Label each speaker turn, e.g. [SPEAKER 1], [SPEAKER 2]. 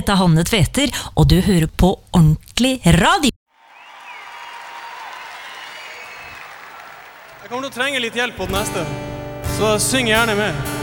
[SPEAKER 1] heter Hanne Tveter, og du hører på Ordentlig Radio.
[SPEAKER 2] Jeg kommer til å trenge litt hjelp på den neste, så syng gjerne med.